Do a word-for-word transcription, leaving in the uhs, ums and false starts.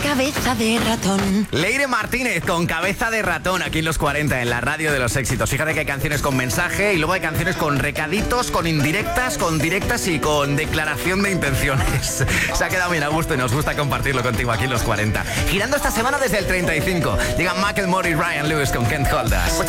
Cabeza de ratón. Leire Martínez con Cabeza de ratón aquí en los cuarenta, en la radio de los éxitos. Fíjate que hay canciones con mensaje y luego hay canciones con recaditos, con indirectas, con directas y con declaración de intenciones. Se ha quedado bien a gusto y nos gusta compartirlo contigo aquí en los cuarenta. Girando esta semana desde el treinta y cinco. Llegan Macklemore y Ryan Lewis con Can't Hold Us.